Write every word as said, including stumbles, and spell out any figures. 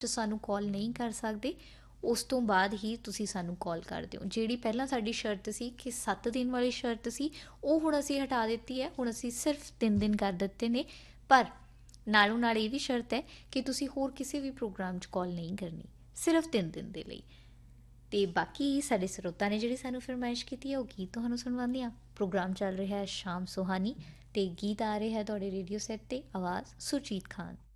'ਚ ਸਾਨੂੰ ਕਾਲ ਨਹੀਂ ਕਰ ਸਕਦੇ, ਉਸ ਤੋਂ ਬਾਅਦ ਹੀ ਤੁਸੀਂ ਸਾਨੂੰ ਕਾਲ ਕਰ ਦਿਓ। ਜਿਹੜੀ ਪਹਿਲਾਂ ਸਾਡੀ ਸ਼ਰਤ ਸੀ ਕਿ ਸੱਤ ਦਿਨ ਵਾਲੀ ਸ਼ਰਤ ਸੀ, ਉਹ ਹੁਣ ਅਸੀਂ ਹਟਾ ਦਿੱਤੀ ਹੈ। ਹੁਣ ਅਸੀਂ ਸਿਰਫ ਤਿੰਨ ਦਿਨ ਕਰ ਦਿੱਤੇ ਨੇ, ਪਰ ਨਾਲੋਂ ਨਾਲ ਇਹ ਵੀ ਸ਼ਰਤ ਹੈ ਕਿ ਤੁਸੀਂ ਹੋਰ ਕਿਸੇ ਵੀ ਪ੍ਰੋਗਰਾਮ 'ਚ ਕਾਲ ਨਹੀਂ ਕਰਨੀ, ਸਿਰਫ ਤਿੰਨ ਦਿਨ ਦੇ ਲਈ। ਅਤੇ ਬਾਕੀ ਸਾਡੇ ਸਰੋਤਾ ਨੇ ਜਿਹੜੀ ਸਾਨੂੰ ਫਰਮਾਇਸ਼ ਕੀਤੀ ਹੈ, ਉਹ ਗੀਤ ਤੁਹਾਨੂੰ ਸੁਣਵਾਉਂਦੇ ਹਾਂ। ਪ੍ਰੋਗਰਾਮ ਚੱਲ ਰਿਹਾ ਹੈ ਸ਼ਾਮ ਸੁਹਾਨੀ, ਅਤੇ ਗੀਤ ਆ ਰਿਹਾ ਹੈ ਤੁਹਾਡੇ ਰੇਡੀਓ ਸੈੱਟ 'ਤੇ। ਆਵਾਜ਼ ਸੁਰਜੀਤ ਖਾਨ।